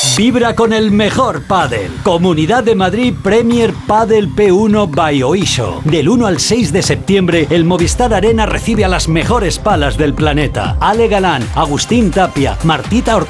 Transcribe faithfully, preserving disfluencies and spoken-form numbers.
Vibra con el mejor pádel. Comunidad de Madrid Premier Padel P uno by Oisho. Del uno al seis de septiembre, el Movistar Arena recibe a las mejores palas del planeta. Ale Galán, Agustín Tapia, Martita Ortega